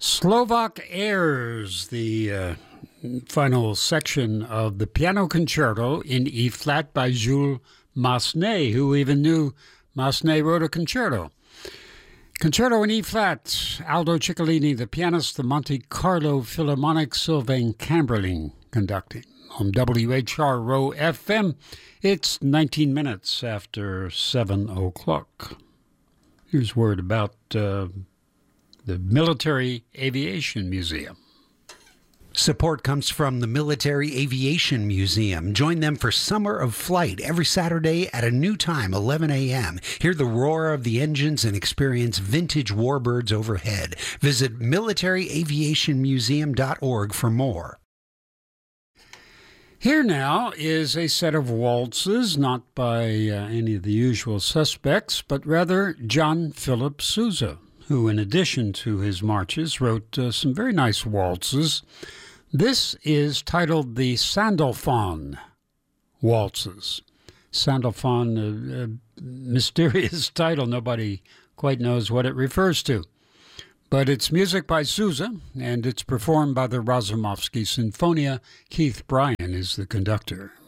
Slovak Airs, the final section of the piano concerto in E-flat by Jules Massenet, who even knew Massenet wrote a concerto. Concerto in E-flat, Aldo Ciccolini, the pianist, the Monte Carlo Philharmonic, Sylvain Camberling conducting. On WHRO FM, it's 19 minutes after 7 o'clock. Here's word about the Military Aviation Museum. Support comes from the Military Aviation Museum. Join them for Summer of Flight every Saturday at a new time, 11 a.m. Hear the roar of the engines and experience vintage warbirds overhead. Visit militaryaviationmuseum.org for more. Here now is a set of waltzes, not by any of the usual suspects, but rather John Philip Sousa, who, in addition to his marches, wrote some very nice waltzes. This is titled the Sandalphon Waltzes. Sandalphon, a mysterious title. Nobody quite knows what it refers to. But it's music by Sousa, and it's performed by the Razumovsky Sinfonia. Keith Bryan is the conductor.